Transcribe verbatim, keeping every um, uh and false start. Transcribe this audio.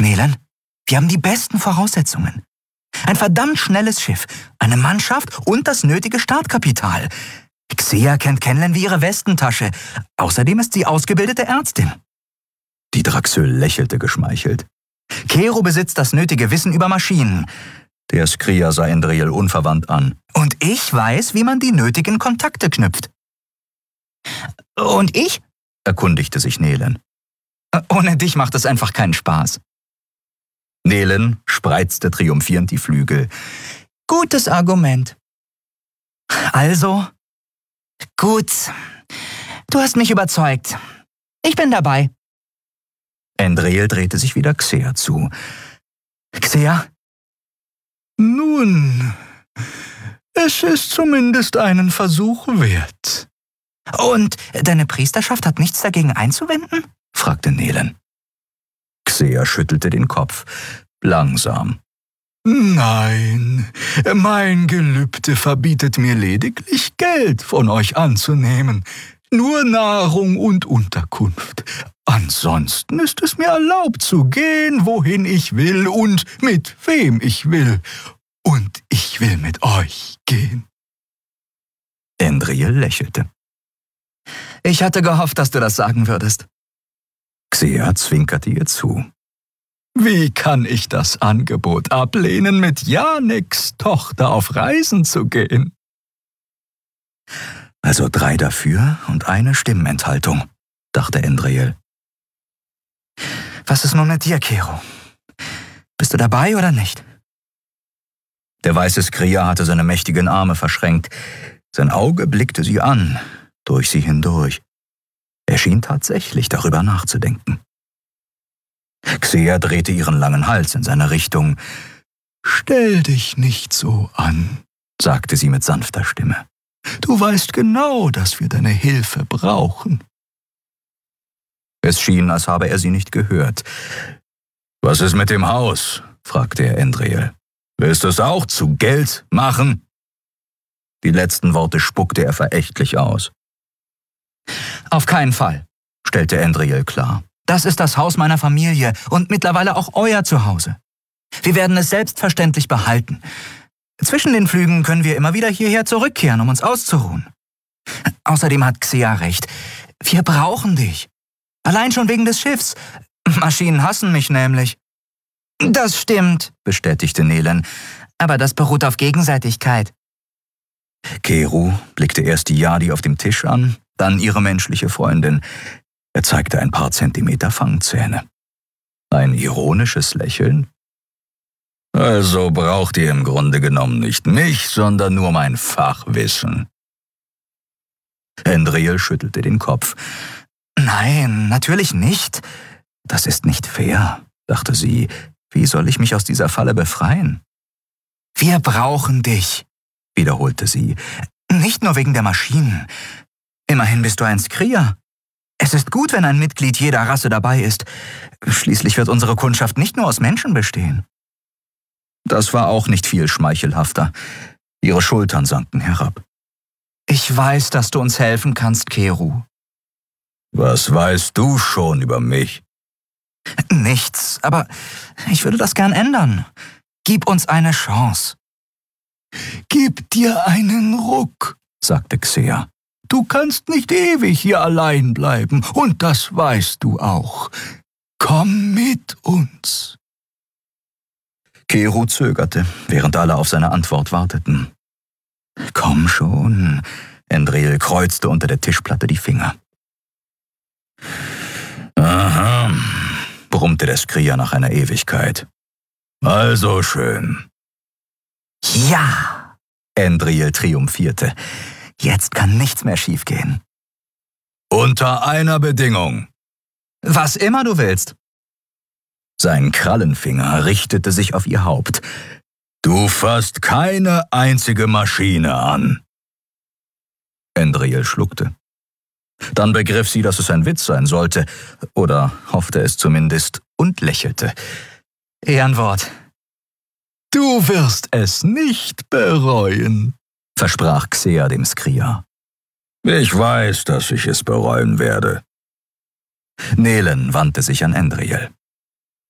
Nelen, wir haben die besten Voraussetzungen. Ein verdammt schnelles Schiff, eine Mannschaft und das nötige Startkapital. Xea kennt Kenlen wie ihre Westentasche. Außerdem ist sie ausgebildete Ärztin. Die Draxöl lächelte geschmeichelt. Kero besitzt das nötige Wissen über Maschinen. Der Skria sah Endriel unverwandt an. Und ich weiß, wie man die nötigen Kontakte knüpft. Und ich? Erkundigte sich Nelen. Ohne dich macht es einfach keinen Spaß. Nelen spreizte triumphierend die Flügel. Gutes Argument. Also, gut. Du hast mich überzeugt. Ich bin dabei. Endriel drehte sich wieder Xea zu. Xea? Nun, es ist zumindest einen Versuch wert. Und deine Priesterschaft hat nichts dagegen einzuwenden? Fragte Nelen. Xea schüttelte den Kopf, langsam. Nein, mein Gelübde verbietet mir lediglich, Geld von euch anzunehmen. Nur Nahrung und Unterkunft. Ansonsten ist es mir erlaubt zu gehen, wohin ich will und mit wem ich will. Und ich will mit euch gehen. Endriel lächelte. Ich hatte gehofft, dass du das sagen würdest. Xea zwinkerte ihr zu. Wie kann ich das Angebot ablehnen, mit Janeks Tochter auf Reisen zu gehen? Also drei dafür und eine Stimmenthaltung, dachte Endriel. Was ist nun mit dir, Kero? Bist du dabei oder nicht? Der weiße Skria hatte seine mächtigen Arme verschränkt. Sein Auge blickte sie an, durch sie hindurch. Er schien tatsächlich darüber nachzudenken. Xea drehte ihren langen Hals in seine Richtung. »Stell dich nicht so an«, sagte sie mit sanfter Stimme. »Du weißt genau, dass wir deine Hilfe brauchen.« Es schien, als habe er sie nicht gehört. »Was ist mit dem Haus?« fragte er Endriel. »Willst du es auch zu Geld machen?« Die letzten Worte spuckte er verächtlich aus. »Auf keinen Fall«, stellte Endriel klar. »Das ist das Haus meiner Familie und mittlerweile auch euer Zuhause. Wir werden es selbstverständlich behalten. Zwischen den Flügen können wir immer wieder hierher zurückkehren, um uns auszuruhen. Außerdem hat Xea recht. Wir brauchen dich. Allein schon wegen des Schiffs. Maschinen hassen mich nämlich.« »Das stimmt«, bestätigte Nelen, »aber das beruht auf Gegenseitigkeit.« Kero blickte erst die Yadi auf dem Tisch an, dann ihre menschliche Freundin. Er zeigte ein paar Zentimeter Fangzähne. Ein ironisches Lächeln. »Also braucht ihr im Grunde genommen nicht mich, sondern nur mein Fachwissen.« Endriel schüttelte den Kopf. »Nein, natürlich nicht. Das ist nicht fair«, dachte sie. »Wie soll ich mich aus dieser Falle befreien?« »Wir brauchen dich«, wiederholte sie. »Nicht nur wegen der Maschinen. Immerhin bist du ein Skria. Es ist gut, wenn ein Mitglied jeder Rasse dabei ist. Schließlich wird unsere Kundschaft nicht nur aus Menschen bestehen.« Das war auch nicht viel schmeichelhafter. Ihre Schultern sanken herab. »Ich weiß, dass du uns helfen kannst, Kero.« »Was weißt du schon über mich?« »Nichts, aber ich würde das gern ändern. Gib uns eine Chance.« »Gib dir einen Ruck«, sagte Xea. »Du kannst nicht ewig hier allein bleiben, und das weißt du auch. Komm mit uns.« Kero zögerte, während alle auf seine Antwort warteten. »Komm schon«, Endriel kreuzte unter der Tischplatte die Finger. »Aha«, brummte der Skria nach einer Ewigkeit. »Also schön.« »Ja«, Endriel triumphierte. »Jetzt kann nichts mehr schiefgehen.« »Unter einer Bedingung.« »Was immer du willst.« Sein Krallenfinger richtete sich auf ihr Haupt. »Du fasst keine einzige Maschine an.« Endriel schluckte. Dann begriff sie, dass es ein Witz sein sollte, oder hoffte es zumindest, und lächelte. »Ehrenwort.« »Du wirst es nicht bereuen«, versprach Xea dem Skria. »Ich weiß, dass ich es bereuen werde.« Nelen wandte sich an Endriel.